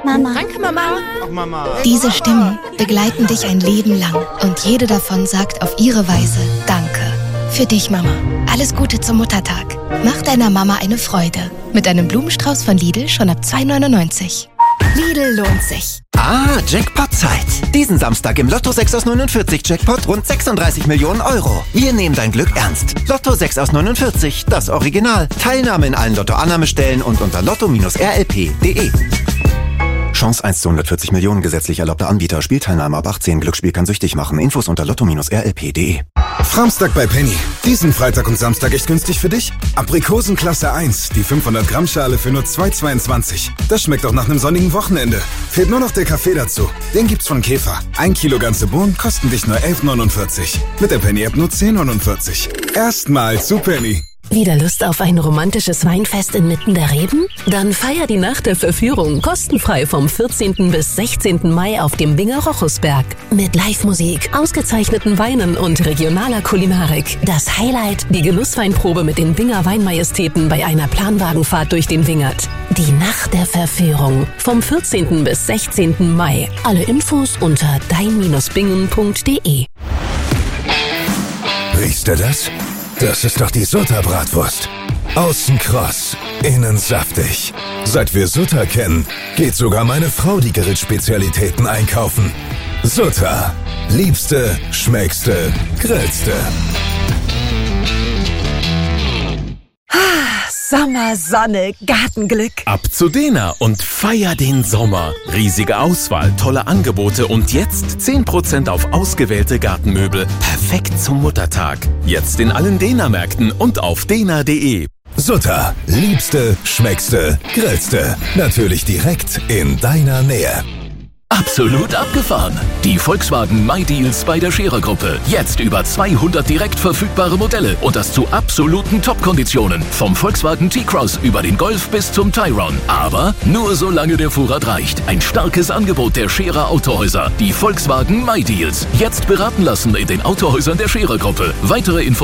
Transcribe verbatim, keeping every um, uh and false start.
Mama. Danke, Mama. Ach, Mama. Diese Stimmen begleiten dich ein Leben lang und jede davon sagt auf ihre Weise Danke. Für dich, Mama. Alles Gute zum Muttertag. Mach deiner Mama eine Freude. Mit einem Blumenstrauß von Lidl schon ab zwei neunundneunzig. Lidl lohnt sich. Ah, Jackpot-Zeit. Diesen Samstag im Lotto sechs aus neunundvierzig Jackpot rund sechsunddreißig Millionen Euro. Wir nehmen dein Glück ernst. Lotto sechs aus neunundvierzig, das Original. Teilnahme in allen Lotto-Annahmestellen und unter lotto Bindestrich r l p punkt d e. Chance eins zu hundertvierzig Millionen, gesetzlich erlaubter Anbieter. Spielteilnahme ab achtzehn. Glücksspiel kann süchtig machen. Infos unter lotto Bindestrich r l p punkt d e. Framstag bei Penny. Diesen Freitag und Samstag echt günstig für dich. Aprikosen Klasse eins, die fünfhundert Gramm Schale für nur zwei Euro zweiundzwanzig. Das schmeckt auch nach einem sonnigen Wochenende. Fehlt nur noch der Kaffee dazu. Den gibt's von Käfer. Ein Kilo ganze Bohnen kosten dich nur elf neunundvierzig. Mit der Penny-App nur zehn neunundvierzig. Erstmal zu Penny. Wieder Lust auf ein romantisches Weinfest inmitten der Reben? Dann feier die Nacht der Verführung kostenfrei vom vierzehnten bis sechzehnten Mai auf dem Binger Rochusberg. Mit Live-Musik, ausgezeichneten Weinen und regionaler Kulinarik. Das Highlight, die Genussweinprobe mit den Binger Weinmajestäten bei einer Planwagenfahrt durch den Wingert. Die Nacht der Verführung vom vierzehnten bis sechzehnten Mai. Alle Infos unter dein Bindestrich bingen punkt d e. Riechst du das? Das ist doch die Sutta-Bratwurst. Außen kross, innen saftig. Seit wir Sutta kennen, geht sogar meine Frau die Grillspezialitäten einkaufen. Sutta. Liebste, schmeckste, grillste. Sommer, Sonne, Gartenglück. Ab zu Dena und feier den Sommer. Riesige Auswahl, tolle Angebote und jetzt zehn Prozent auf ausgewählte Gartenmöbel. Perfekt zum Muttertag. Jetzt in allen Dena-Märkten und auf dena punkt d e. Sutta. Liebste, schmeckste, grillste. Natürlich direkt in deiner Nähe. Absolut abgefahren. Die Volkswagen MyDeals bei der Scherer-Gruppe. Jetzt über zweihundert direkt verfügbare Modelle und das zu absoluten Top-Konditionen. Vom Volkswagen T-Cross über den Golf bis zum Tyrone. Aber nur solange der Vorrat reicht. Ein starkes Angebot der Scherer Autohäuser. Die Volkswagen MyDeals. Jetzt beraten lassen in den Autohäusern der Scherer-Gruppe. Weitere Infos